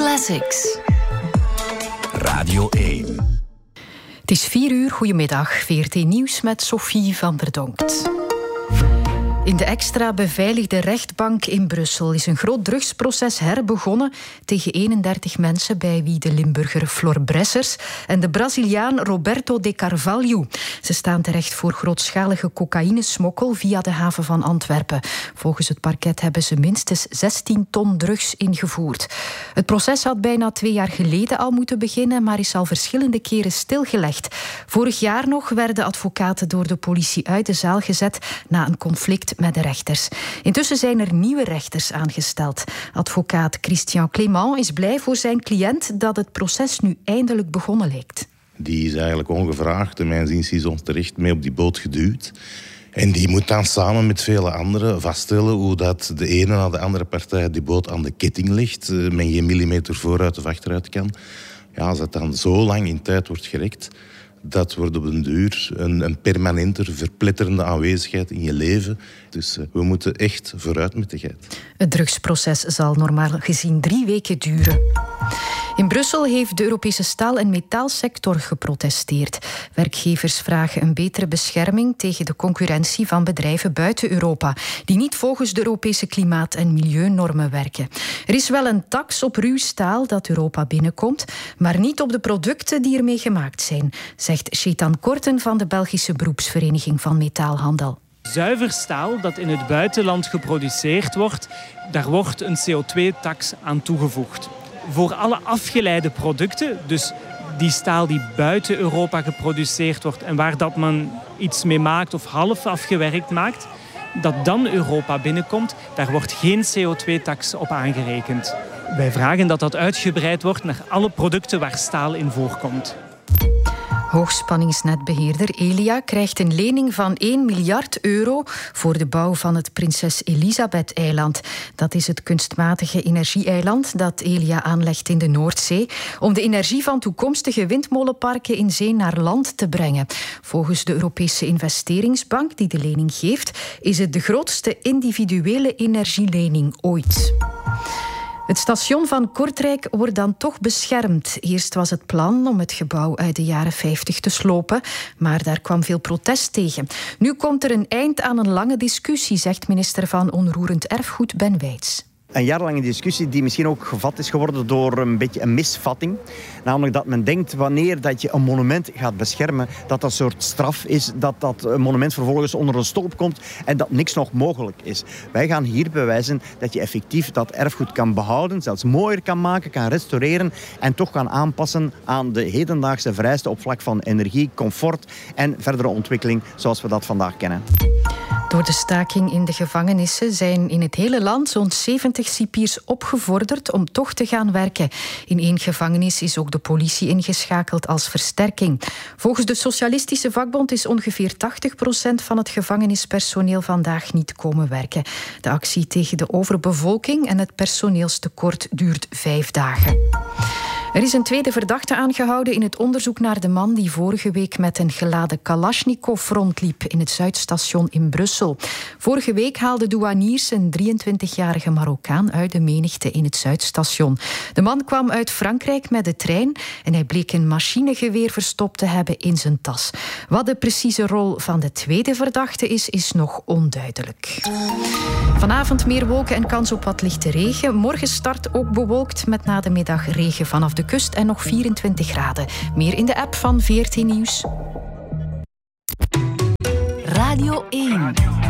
Classics. Radio 1. Het is 4:00, goedemiddag. VRT Nieuws met Sophie van der Donkt. In de extra beveiligde rechtbank in Brussel is een groot drugsproces herbegonnen tegen 31 mensen, bij wie de Limburger Flor Bressers en de Braziliaan Roberto de Carvalho. Ze staan terecht voor grootschalige cocaïnesmokkel via de haven van Antwerpen. Volgens het parket hebben ze minstens 16 ton drugs ingevoerd. Het proces had bijna 2 jaar geleden al moeten beginnen, maar is al verschillende keren stilgelegd. Vorig jaar nog werden advocaten door de politie uit de zaal gezet na een conflict met de rechters. Intussen zijn er nieuwe rechters aangesteld. Advocaat Christian Clément is blij voor zijn cliënt dat het proces nu eindelijk begonnen lijkt. Die is eigenlijk ongevraagd, en mijn inziens onterecht, mee op die boot geduwd. En die moet dan samen met vele anderen vaststellen hoe dat de ene na de andere partij die boot aan de ketting ligt, men geen millimeter vooruit of achteruit kan. Ja, als dat dan zo lang in tijd wordt gerekt, dat wordt op den duur een permanenter, verpletterende aanwezigheid in je leven. Dus we moeten echt vooruit met de geit. Het drugsproces zal normaal gezien 3 weken duren. In Brussel heeft de Europese staal- en metaalsector geprotesteerd. Werkgevers vragen een betere bescherming tegen de concurrentie van bedrijven buiten Europa, die niet volgens de Europese klimaat- en milieunormen werken. Er is wel een tax op ruw staal dat Europa binnenkomt, maar niet op de producten die ermee gemaakt zijn, zegt Chetan Korten van de Belgische beroepsvereniging van Metaalhandel. Zuiver staal dat in het buitenland geproduceerd wordt, daar wordt een CO2-tax aan toegevoegd. Voor alle afgeleide producten, dus die staal die buiten Europa geproduceerd wordt en waar dat men iets mee maakt of half afgewerkt maakt, dat dan Europa binnenkomt, daar wordt geen CO2-tax op aangerekend. Wij vragen dat dat uitgebreid wordt naar alle producten waar staal in voorkomt. Hoogspanningsnetbeheerder Elia krijgt een lening van 1 miljard euro voor de bouw van het Prinses Elisabeth-eiland. Dat is het kunstmatige energie-eiland dat Elia aanlegt in de Noordzee om de energie van toekomstige windmolenparken in zee naar land te brengen. Volgens de Europese investeringsbank die de lening geeft, is het de grootste individuele energielening ooit. Het station van Kortrijk wordt dan toch beschermd. Eerst was het plan om het gebouw uit de jaren 50 te slopen, maar daar kwam veel protest tegen. Nu komt er een eind aan een lange discussie, zegt minister van Onroerend Erfgoed Ben Wijts. Een jarenlange discussie die misschien ook gevat is geworden door een beetje een misvatting. Namelijk dat men denkt wanneer dat je een monument gaat beschermen, dat dat een soort straf is, dat dat monument vervolgens onder een stolp komt en dat niks nog mogelijk is. Wij gaan hier bewijzen dat je effectief dat erfgoed kan behouden, zelfs mooier kan maken, kan restaureren en toch kan aanpassen aan de hedendaagse vereisten op vlak van energie, comfort en verdere ontwikkeling zoals we dat vandaag kennen. Door de staking in de gevangenissen zijn in het hele land zo'n 70 cipiers opgevorderd om toch te gaan werken. In 1 gevangenis is ook de politie ingeschakeld als versterking. Volgens de Socialistische Vakbond is ongeveer 80% van het gevangenispersoneel vandaag niet komen werken. De actie tegen de overbevolking en het personeelstekort duurt 5 dagen. Er is een tweede verdachte aangehouden in het onderzoek naar de man die vorige week met een geladen Kalashnikov rondliep in het Zuidstation in Brussel. Vorige week haalden douaniers een 23-jarige Marokkaan uit de menigte in het Zuidstation. De man kwam uit Frankrijk met de trein en hij bleek een machinegeweer verstopt te hebben in zijn tas. Wat de precieze rol van de tweede verdachte is nog onduidelijk. Vanavond meer wolken en kans op wat lichte regen. Morgen start ook bewolkt met na de middag regen vanaf de kust en nog 24 graden. Meer in de app van VRT Nieuws. Radio 1.